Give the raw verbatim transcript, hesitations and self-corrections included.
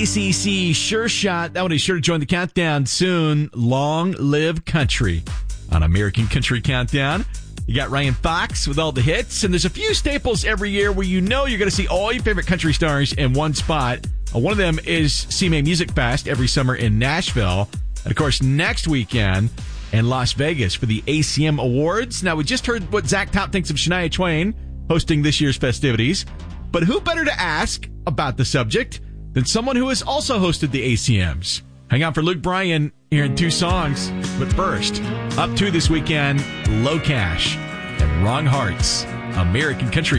A C C Sure Shot. That one is sure to join the countdown soon. Long Live Country on American Country Countdown. You got Ryan Fox with all the hits, and there's a few staples every year where you know you're going to see all your favorite country stars in one spot. Uh, one of them is C M A Music Fest every summer in Nashville. And, of course, next weekend in Las Vegas for the A C M Awards. Now, we just heard what Zach Top thinks of Shania Twain hosting this year's festivities. But who better to ask about the subject than someone who has also hosted the A C Ms? Hang on for Luke Bryan here in two songs. But first, up to this weekend, Low Cash and Wrong Hearts, American Country